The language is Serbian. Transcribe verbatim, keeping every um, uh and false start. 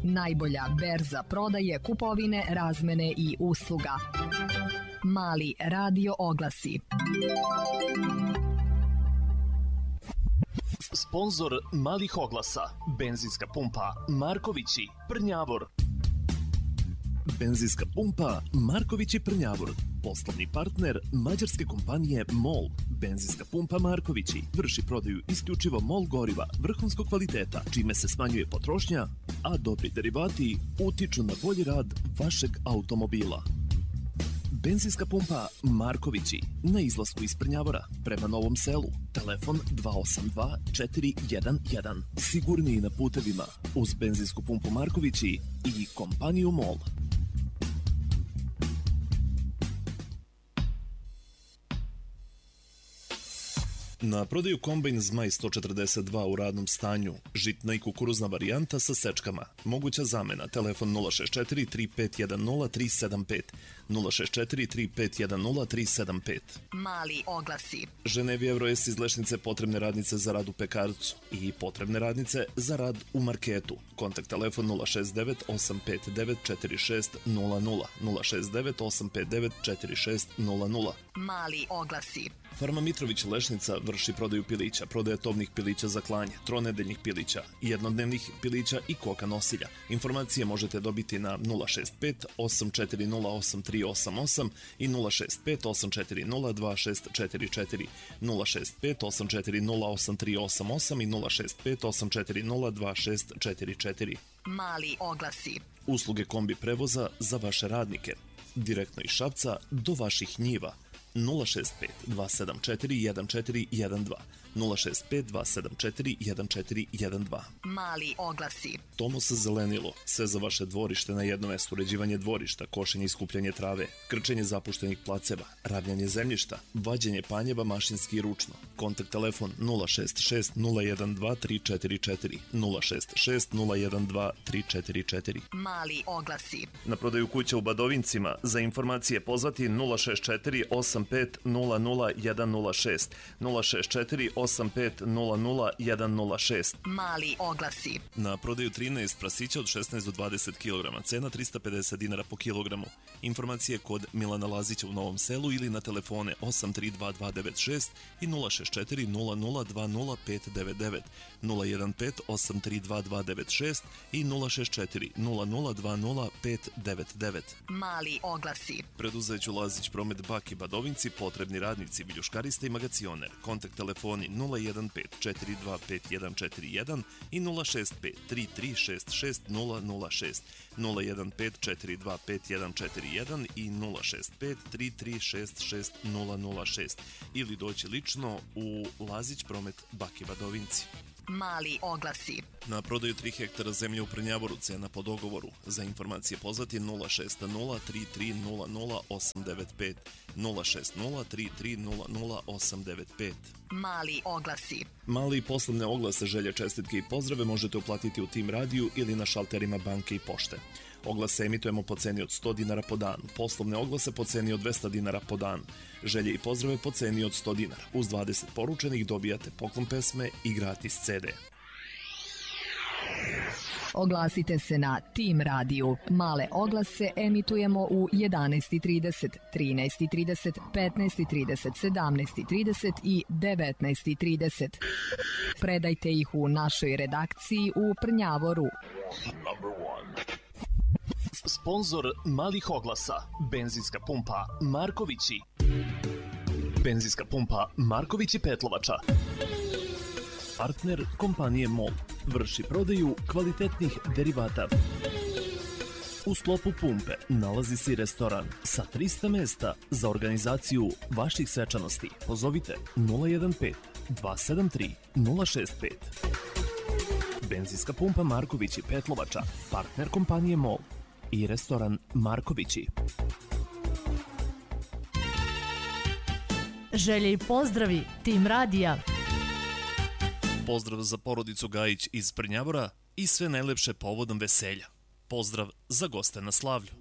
Najbolja berza prodaje, kupovine, razmene i usluga. Mali radio oglasi. Sponzor malih oglasa, benzinska pumpa Markovići, Prnjavor. Benzinska pumpa Markovići, Prnjavor. Poslovni partner mađarske kompanije MOL. Benzinska pumpa Markovići vrši prodaju isključivo MOL goriva vrhunskog kvaliteta, čime se smanjuje potrošnja, a dobri derivati utiču na bolji rad vašeg automobila. Benzinska pumpa Markovići na izlasku iz Prnjavora prema Novom Selu. Telefon dva osam dva četiri jedan jedan. Sigurniji na putevima uz benzinsku pumpu Markovići i kompaniju MOL. Na prodaju kombajn Zmaj sto četrdeset dva u radnom stanju, žitna i kukuruzna varijanta sa sečkama. Moguća zamena, telefon nula šest četiri tri pet jedan nula tri sedam pet, nula šest četiri tri pet jedan nula tri sedam pet. Mali oglasi. Ženevi Evroes iz Lešnice potrebne radnice za rad u pekarcu i potrebne radnice za rad u marketu. Kontakt telefon nula šest devet osam pet devet četiri šest nula nula, nula šest devet osam pet devet četiri šest nula nula. Mali oglasi. Farma Mitrović Lešnica vrši prodaju pilića, prodaje tovnih pilića za klanje, tronedeljnih pilića, jednodnevnih pilića i koka nosilja. Informacije možete dobiti na nula šest pet osam četiri nula osam tri osam osam i nula šest pet osam četiri nula dva šest četiri četiri, nula šest pet osam četiri nula osam tri osam osam i nula šest pet osam četiri nula dva šest četiri četiri. Mali oglasi. Usluge kombi prevoza za vaše radnike. Direktno iz Šapca do vaših njiva. nula šest pet dva sedam četiri jedan četiri jedan dva, nula šest pet dva sedam četiri jedan četiri jedan dva. Mali oglasi. Tomos zelenilo, sve za vaše dvorište na jednom mestu, uređivanje dvorišta, košenje i skupljanje trave, krčenje zapuštenih placeva, ravnjanje zemljišta, vađenje panjeva mašinski i ručno. Kontakt telefon nula šest šest nula jedan dva tri četiri četiri, nula šest šest nula jedan dva tri četiri četiri. Mali oglasi. Na prodaju kuća u Badovincima, za informacije pozvati nula šest četiri osam pet nula nula jedan nula šest, nula šest četiri osam pet nula nula jedan nula šest. Mali oglasi. Na prodaju trinaest prasića od šesnaest do dvadeset kilograma, cena trista pedeset dinara po kilogramu. Informacije kod Milana Lazića u Novom Selu ili na telefone osam tri dva dva devet šest i nula šest četiri nula nula dva nula pet devet devet, nula jedan pet osam tri dva dva devet šest i nula šest četiri nula nula dva nula pet devet devet. Mali oglasi. Preduzeću Lazić Promet Baki Badovinci, potrebni radnici, viljuškarista i magacioner. Kontakt telefoni nula jedan pet četiri dva pet jedan četiri jedan i nula šest pet tri tri šest šest nula nula šest, nula jedan pet četiri dva pet jedan četiri jedan i nula šest pet tri tri šest šest nula nula šest ili doći lično u Lazić Promet Baki Badovinci. Mali oglasi. Na prodaju tri hektara zemlje u Prnjavoru, cena po dogovoru. Za informacije pozvati nula šest nula tri tri nula nula osam devet pet, nula šest nula tri tri nula nula osam devet pet. Mali oglasi. Mali poslovne oglase, želje, čestitke i pozdrave možete uplatiti u Tim radiju ili na šalterima banke i pošte. Oglase emitujemo po ceni od sto dinara po dan, poslovne oglase po ceni od dvesta dinara po dan, želje i pozdrave po ceni od sto dinara. Uz dvadeset poručenih dobijate poklon pesme i gratis ce de. Oglasite se na Tim radiju. Male oglase emitujemo u jedanaest i trideset, trinaest i trideset, petnaest i trideset, sedamnaest i trideset i devetnaest i trideset. Predajte ih u našoj redakciji u Prnjavoru. Sponzor malih oglasa, benzinska pumpa Markovići. Benzinska pumpa Markovići Petlovača. Partner kompanije MOL. Vrši prodaju kvalitetnih derivata. U sklopu pumpe nalazi se i restoran sa trista mesta za organizaciju vaših svečanosti. Pozovite nula jedan pet dva sedam tri nula šest pet. Benzinska pumpa Markovići Petlovača. Partner kompanije MOL i restoran Markovići. Želje i pozdravi Tim radija. Pozdrav za porodicu Gajić iz Prnjavora i sve najlepše povodom veselja. Pozdrav za goste na slavlju.